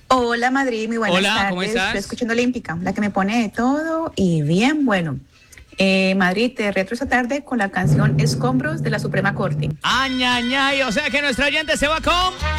Hola Madrid, muy buenas Hola, tardes. ¿cómo estás? Estoy escuchando Olímpica, la que me pone de todo y bien bueno. Madrid, te reto esta tarde con la canción Escombros de la Suprema Corte. Añañay, o sea que nuestra oyente se va con